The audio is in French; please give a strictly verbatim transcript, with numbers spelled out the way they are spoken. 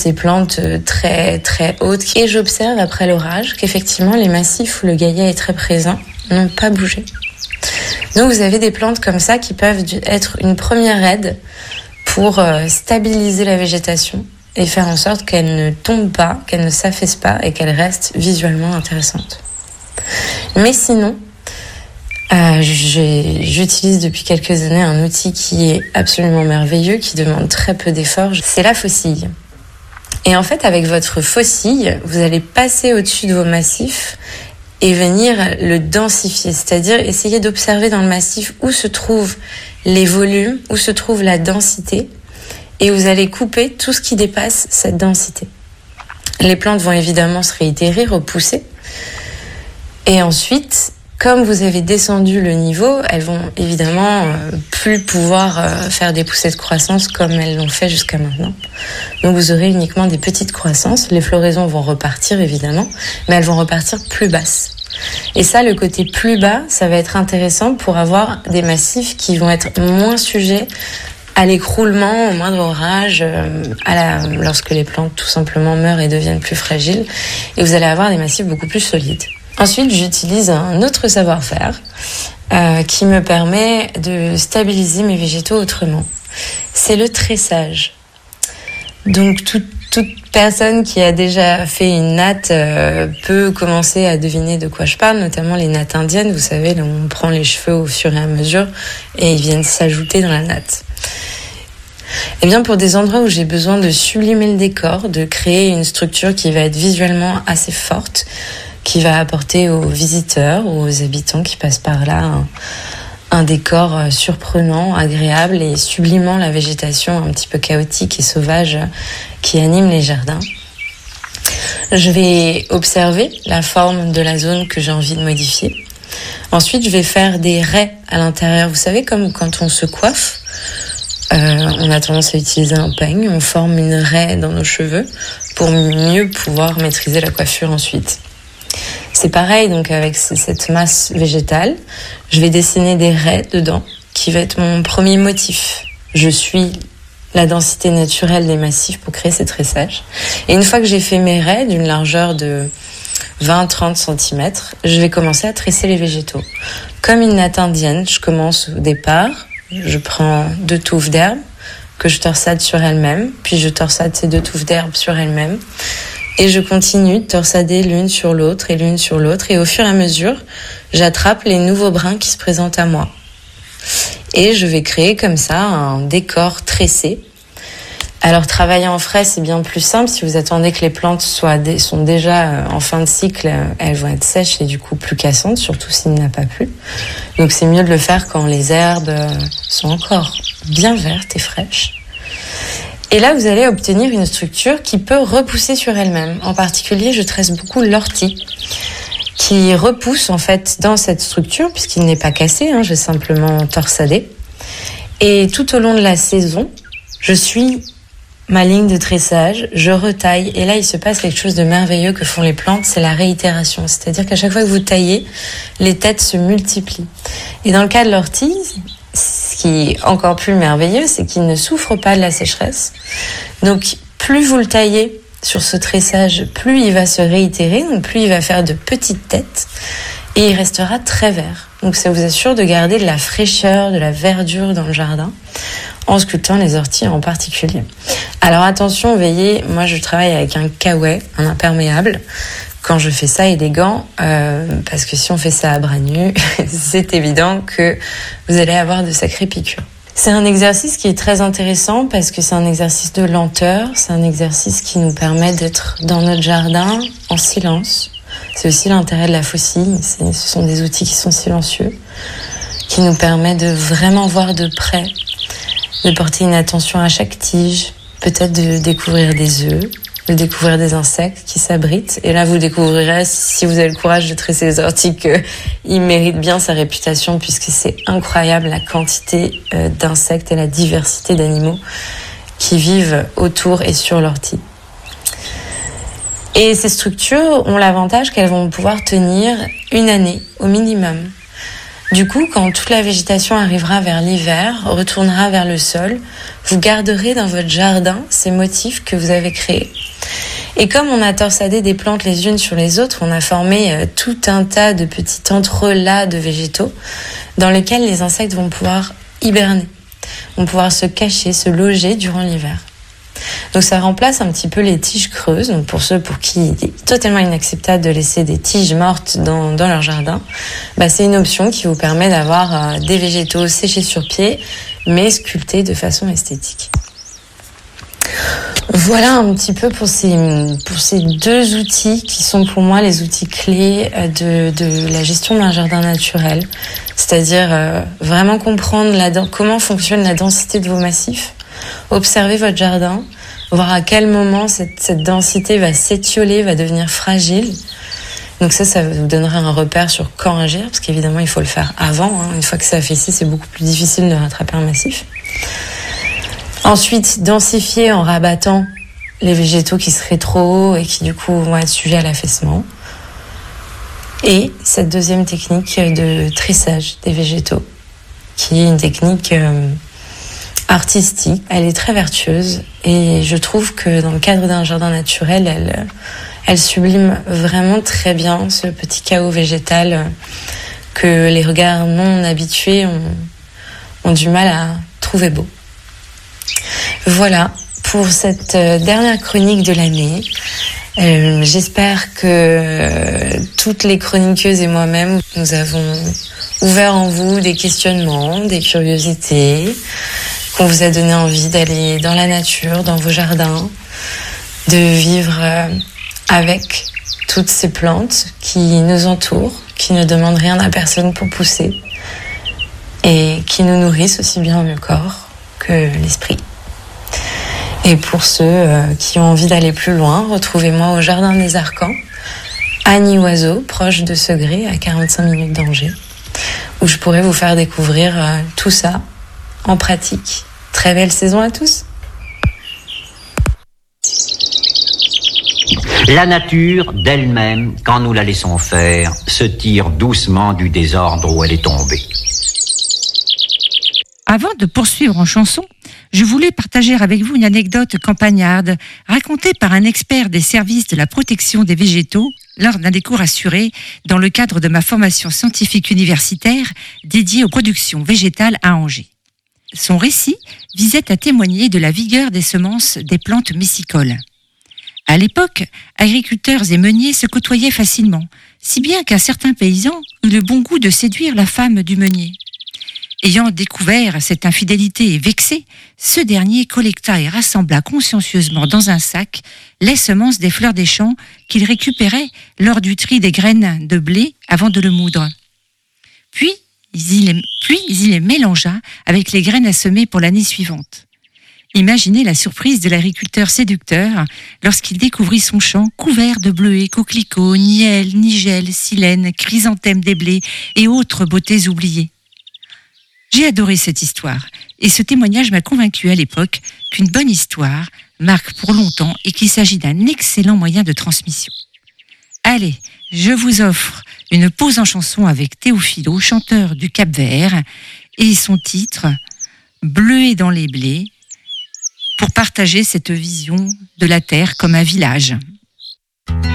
Ces plantes très très hautes. Et j'observe après l'orage qu'effectivement les massifs où le gaillet est très présent n'ont pas bougé. Donc vous avez des plantes comme ça qui peuvent être une première aide pour stabiliser la végétation et faire en sorte qu'elle ne tombe pas, qu'elle ne s'affaisse pas et qu'elle reste visuellement intéressante. Mais sinon, euh, j'ai, j'utilise depuis quelques années un outil qui est absolument merveilleux, qui demande très peu d'efforts, c'est la faucille. Et en fait, avec votre faucille, vous allez passer au-dessus de vos massifs et venir le densifier, c'est-à-dire essayer d'observer dans le massif où se trouvent les volumes, où se trouve la densité, et vous allez couper tout ce qui dépasse cette densité. Les plantes vont évidemment se réitérer, repousser, et ensuite, comme vous avez descendu le niveau, elles vont évidemment euh, plus pouvoir euh, faire des poussées de croissance comme elles l'ont fait jusqu'à maintenant. Donc vous aurez uniquement des petites croissances. Les floraisons vont repartir évidemment, mais elles vont repartir plus basses. Et ça, le côté plus bas, ça va être intéressant pour avoir des massifs qui vont être moins sujets à l'écroulement, au moindre orage, euh, à la, lorsque les plantes tout simplement meurent et deviennent plus fragiles. Et vous allez avoir des massifs beaucoup plus solides. Ensuite, j'utilise un autre savoir-faire euh, qui me permet de stabiliser mes végétaux autrement. C'est le tressage. Donc, tout, toute personne qui a déjà fait une natte euh, peut commencer à deviner de quoi je parle, notamment les nattes indiennes. Vous savez, là, on prend les cheveux au fur et à mesure et ils viennent s'ajouter dans la natte. Eh bien, pour des endroits où j'ai besoin de sublimer le décor, de créer une structure qui va être visuellement assez forte, qui va apporter aux visiteurs ou aux habitants qui passent par là un, un décor surprenant, agréable et sublimant la végétation un petit peu chaotique et sauvage qui anime les jardins. Je vais observer la forme de la zone que j'ai envie de modifier. Ensuite, je vais faire des raies à l'intérieur. Vous savez, comme quand on se coiffe, euh, on a tendance à utiliser un peigne, on forme une raie dans nos cheveux pour mieux pouvoir maîtriser la coiffure ensuite. C'est pareil, donc avec cette masse végétale, je vais dessiner des raies dedans, qui va être mon premier motif. Je suis la densité naturelle des massifs pour créer ces tressages. Et une fois que j'ai fait mes raies d'une largeur de vingt à trente centimètres, je vais commencer à tresser les végétaux. Comme une natte indienne, je commence au départ, je prends deux touffes d'herbe que je torsade sur elles-mêmes, puis je torsade ces deux touffes d'herbe sur elles-mêmes. Et je continue de torsader l'une sur l'autre et l'une sur l'autre. Et au fur et à mesure, j'attrape les nouveaux brins qui se présentent à moi. Et je vais créer comme ça un décor tressé. Alors, travailler en frais, c'est bien plus simple. Si vous attendez que les plantes soient dé- sont déjà en fin de cycle, elles vont être sèches et du coup plus cassantes, surtout s'il n'y en a pas plus. Donc, c'est mieux de le faire quand les herbes sont encore bien vertes et fraîches. Et là, vous allez obtenir une structure qui peut repousser sur elle-même. En particulier, je tresse beaucoup l'ortie, qui repousse en fait dans cette structure, puisqu'il n'est pas cassé, hein, je vais simplement torsader. Et tout au long de la saison, je suis ma ligne de tressage, je retaille, et là, il se passe quelque chose de merveilleux que font les plantes, c'est la réitération. C'est-à-dire qu'à chaque fois que vous taillez, les têtes se multiplient. Et dans le cas de l'ortie, ce qui est encore plus merveilleux, c'est qu'il ne souffre pas de la sécheresse. Donc, plus vous le taillez sur ce tressage, plus il va se réitérer, donc plus il va faire de petites têtes, et il restera très vert. Donc, ça vous assure de garder de la fraîcheur, de la verdure dans le jardin, en sculptant les orties en particulier. Alors attention, veillez, moi je travaille avec un kawaii, un imperméable, quand je fais ça élégant, euh, parce que si on fait ça à bras nus, c'est évident que vous allez avoir de sacrées piqûres. C'est un exercice qui est très intéressant parce que c'est un exercice de lenteur, c'est un exercice qui nous permet d'être dans notre jardin en silence. C'est aussi l'intérêt de la faucille, c'est, ce sont des outils qui sont silencieux, qui nous permettent de vraiment voir de près, de porter une attention à chaque tige, peut-être de découvrir des œufs, de découvrir des insectes qui s'abritent. Et là, vous découvrirez, si vous avez le courage de tresser les orties, qu'il mérite bien sa réputation, puisque c'est incroyable la quantité euh, d'insectes et la diversité d'animaux qui vivent autour et sur l'ortie. Et ces structures ont l'avantage qu'elles vont pouvoir tenir une année au minimum. Du coup, quand toute la végétation arrivera vers l'hiver, retournera vers le sol, vous garderez dans votre jardin ces motifs que vous avez créés. Et comme on a torsadé des plantes les unes sur les autres, on a formé euh, tout un tas de petits entrelacs de végétaux dans lesquels les insectes vont pouvoir hiberner, vont pouvoir se cacher, se loger durant l'hiver. Donc ça remplace un petit peu les tiges creuses. Donc pour ceux pour qui il est totalement inacceptable de laisser des tiges mortes dans, dans leur jardin, bah c'est une option qui vous permet d'avoir euh, des végétaux séchés sur pied, mais sculptés de façon esthétique. Voilà un petit peu pour ces, pour ces deux outils qui sont pour moi les outils clés de, de la gestion d'un jardin naturel. C'est-à-dire euh, vraiment comprendre la, comment fonctionne la densité de vos massifs, observer votre jardin, voir à quel moment cette, cette densité va s'étioler, va devenir fragile. Donc ça, ça vous donnera un repère sur quand agir, parce qu'évidemment, il faut le faire avant. Hein. Une fois que ça a fait ci, c'est beaucoup plus difficile de rattraper un massif. Ensuite, densifier en rabattant les végétaux qui seraient trop hauts et qui du coup vont être sujets à l'affaissement. Et cette deuxième technique de tressage des végétaux, qui est une technique euh, artistique. Elle est très vertueuse et je trouve que dans le cadre d'un jardin naturel, elle, elle sublime vraiment très bien ce petit chaos végétal que les regards non habitués ont, ont du mal à trouver beau. Voilà pour cette dernière chronique de l'année. Euh, j'espère que toutes les chroniqueuses et moi-même, nous avons ouvert en vous des questionnements, des curiosités, qu'on vous a donné envie d'aller dans la nature, dans vos jardins, de vivre avec toutes ces plantes qui nous entourent, qui ne demandent rien à personne pour pousser et qui nous nourrissent aussi bien le corps que l'esprit. Et pour ceux euh, qui ont envie d'aller plus loin, retrouvez-moi au Jardin des Arcans, à Nioiseau, proche de Segré, à quarante-cinq minutes d'Angers, où je pourrais vous faire découvrir euh, tout ça en pratique. Très belle saison à tous. La nature, d'elle-même, quand nous la laissons faire, se tire doucement du désordre où elle est tombée. Avant de poursuivre en chanson, je voulais partager avec vous une anecdote campagnarde racontée par un expert des services de la protection des végétaux lors d'un des cours assuré dans le cadre de ma formation scientifique universitaire dédiée aux productions végétales à Angers. Son récit visait à témoigner de la vigueur des semences des plantes messicoles. À l'époque, agriculteurs et meuniers se côtoyaient facilement, si bien qu'un certain paysan eut le bon goût de séduire la femme du meunier. Ayant découvert cette infidélité et vexé, ce dernier collecta et rassembla consciencieusement dans un sac les semences des fleurs des champs qu'il récupérait lors du tri des graines de blé avant de le moudre. Puis, il les, puis il les mélangea avec les graines à semer pour l'année suivante. Imaginez la surprise de l'agriculteur séducteur lorsqu'il découvrit son champ couvert de bleuets, coquelicots, niel, nigel, silène, chrysanthèmes des blés et autres beautés oubliées. J'ai adoré cette histoire et ce témoignage m'a convaincu à l'époque qu'une bonne histoire marque pour longtemps et qu'il s'agit d'un excellent moyen de transmission. Allez, je vous offre une pause en chanson avec Théophilo, chanteur du Cap-Vert, et son titre « Bleuet dans les blés » pour partager cette vision de la terre comme un village.